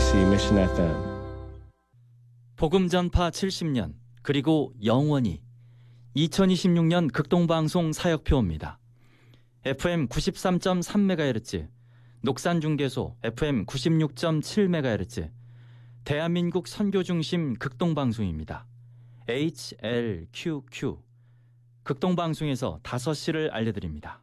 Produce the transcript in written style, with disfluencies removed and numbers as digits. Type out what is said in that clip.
KBC Mission FM. 복음 전파 70년 그리고 영원히 2026년 극동방송 사역표입니다. FM 93.3MHz, 녹산중계소 FM 96.7MHz, 대한민국 선교중심 극동방송입니다. HLQQ 극동방송에서 5시를 알려드립니다.